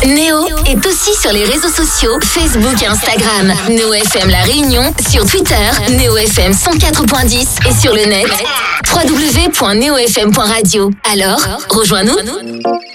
Néo est aussi sur les réseaux sociaux Facebook et Instagram. Néo FM La Réunion sur Twitter, Néo FM 104.10 et sur le net www.neofm.radio. Alors, rejoins-nous.